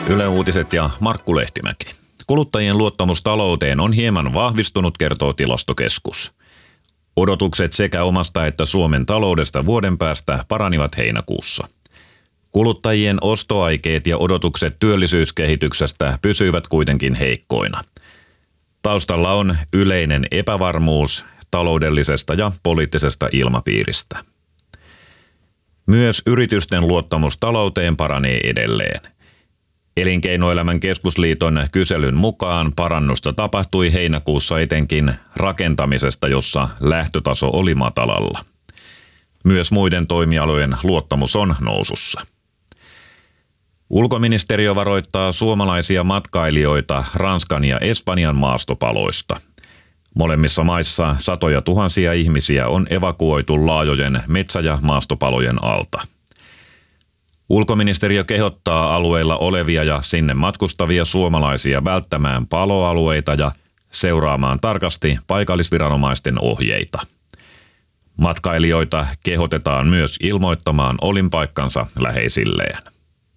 Yle Uutiset ja Markku Lehtimäki. Kuluttajien luottamus talouteen on hieman vahvistunut, kertoo Tilastokeskus. Odotukset sekä omasta että Suomen taloudesta vuoden päästä paranivat heinäkuussa. Kuluttajien ostoaikeet ja odotukset työllisyyskehityksestä pysyivät kuitenkin heikkoina. Taustalla on yleinen epävarmuus taloudellisesta ja poliittisesta ilmapiiristä. Myös yritysten luottamus talouteen paranee edelleen. Elinkeinoelämän keskusliiton kyselyn mukaan parannusta tapahtui heinäkuussa etenkin rakentamisesta, jossa lähtötaso oli matalalla. Myös muiden toimialojen luottamus on nousussa. Ulkoministeriö varoittaa suomalaisia matkailijoita Ranskan ja Espanjan maastopaloista. Molemmissa maissa satoja tuhansia ihmisiä on evakuoitu laajojen metsä- ja maastopalojen alta. Ulkoministeriö kehottaa alueilla olevia ja sinne matkustavia suomalaisia välttämään paloalueita ja seuraamaan tarkasti paikallisviranomaisten ohjeita. Matkailijoita kehotetaan myös ilmoittamaan olinpaikkansa läheisilleen.